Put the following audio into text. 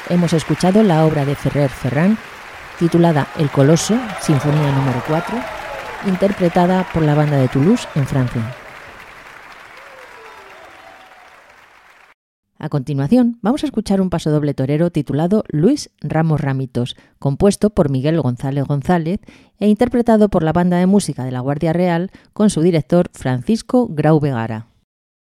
Hemos escuchado la obra de Ferrer Ferran, titulada El Coloso, Sinfonía número 4, interpretada por la banda de Toulouse en Francia. A continuación, vamos a escuchar un pasodoble torero titulado Luis Ramos Ramitos, compuesto por Miguel González González e interpretado por la banda de música de la Guardia Real con su director Francisco Grau Vegara.